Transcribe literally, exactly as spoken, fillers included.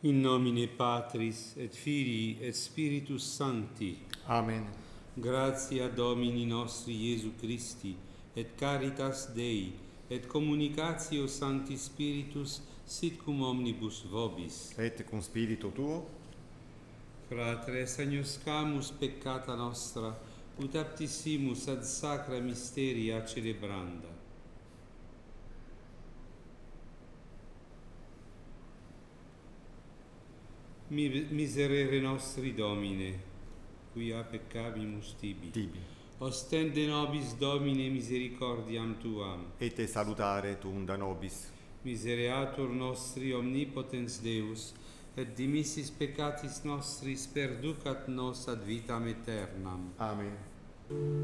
In nomine Patris et Filii et Spiritus Sancti. Amen. Gratia Domini nostri Iesu Christi, et caritas Dei, et communicatio Sancti Spiritus, sit cum omnibus vobis. Et cum spiritu tuo. Fratres agnoscamus peccata nostra, ut aptissimus ad sacra mysteria celebranda. Miserere nostri Domine, quia peccavimus tibi. Tibi. Ostende nobis Domine misericordiam Tuam. Et te salutare tuum nobis. Misereatur nostri omnipotens Deus, et dimissis peccatis nostris perducat nos ad vitam aeternam. Amen.